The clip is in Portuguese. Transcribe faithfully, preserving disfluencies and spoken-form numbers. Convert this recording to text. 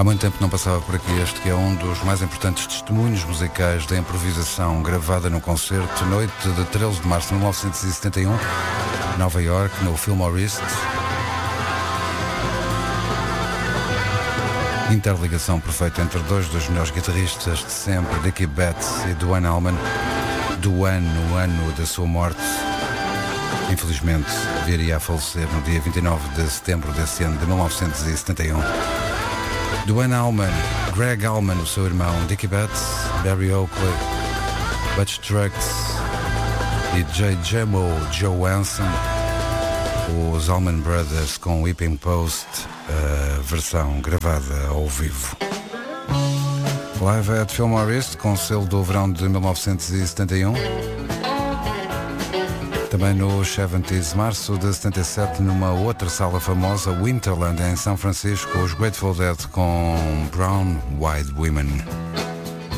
Há muito tempo não passava por aqui este que é um dos mais importantes testemunhos musicais da improvisação gravada no concerto noite de treze de março de mil novecentos e setenta e um, Nova York, no Fillmore East. Interligação perfeita entre dois dos melhores guitarristas de sempre, Dickie Betts e Duane Allman. Duane, no ano da sua morte, infelizmente viria a falecer no dia vinte e nove de setembro desse ano de mil novecentos e setenta e um. Duane Allman, Greg Allman, o seu irmão, Dickie Betts, Barry Oakley, Butch Trucks e J. Jamo Johansson, os Allman Brothers com Whipping Post, a versão gravada ao vivo. Live at Fillmore East, com selo do verão de mil novecentos e setenta e um. Também no setenta, março de setenta e sete, numa outra sala famosa, Winterland, em São Francisco, os Grateful Dead com Brown Eyed Women.